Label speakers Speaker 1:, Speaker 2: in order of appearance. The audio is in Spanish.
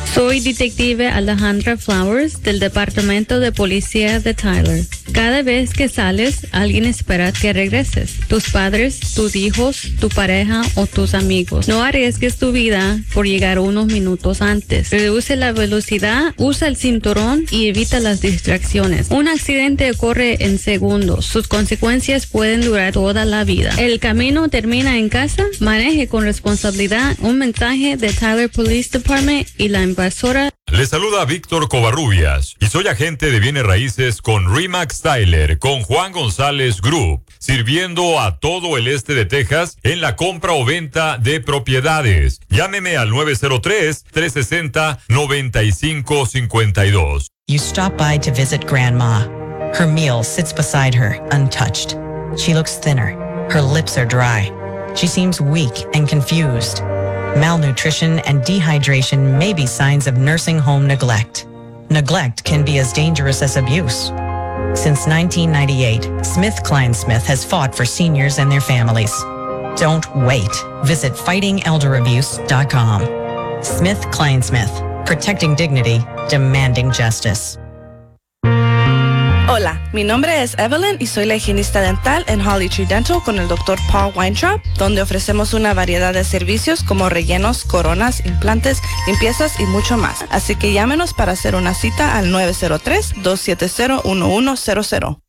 Speaker 1: Soy detective Alejandra Flowers del Departamento de Policía de Tyler. Cada vez que sales, alguien espera que regreses. Tus padres, tus hijos, tu pareja o tus amigos. No arriesgues tu vida por llegar unos minutos antes. Reduce la velocidad, usa el cinturón y evita las distracciones. Un accidente ocurre en segundos. Sus consecuencias pueden durar toda la vida. El camino termina en casa. Maneje con responsabilidad. Un mensaje de Tyler Police Department y la invasora.
Speaker 2: Le saluda Víctor Covarrubias y soy agente de bienes raíces con Remax Tyler, con Juan González Group, sirviendo a todo el este de Texas en la compra o venta de propiedades. Llámeme al 903-360-9552.
Speaker 3: You stop by to visit Grandma. Her meal sits beside her, untouched. She looks thinner. Her lips are dry. She seems weak and confused. Malnutrition and dehydration may be signs of nursing home neglect. Neglect can be as dangerous as abuse. Since 1998, SmithKline Smith has fought for seniors and their families. Don't wait. Visit fightingelderabuse.com. SmithKline Smith, protecting dignity, demanding justice.
Speaker 4: Hola, mi nombre es Evelyn y soy la higienista dental en Holly Tree Dental con el Dr. Paul Weintraub, donde ofrecemos una variedad de servicios como rellenos, coronas, implantes, limpiezas y mucho más. Así que llámenos para hacer una cita al 903-270-1100.